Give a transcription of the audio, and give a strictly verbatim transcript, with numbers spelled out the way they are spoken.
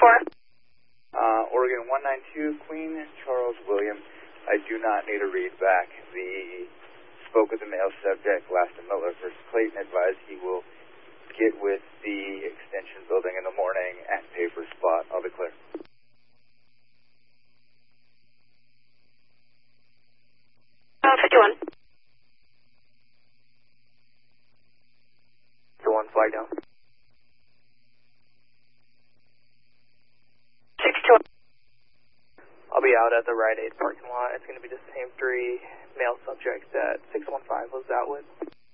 four. Uh, Oregon one nine two, Queen Charles William. I do not need a read back. The spoke with the male subject, Laston Miller, versus Clayton, advised he will get with the extension building in the morning and pay for a spot. I'll be clear. Uh, fifty-one. fifty-one, flag down. sixty-two. I'll be out at the Rite Aid parking lot. It's going to be the same three male subjects that six one five was out with.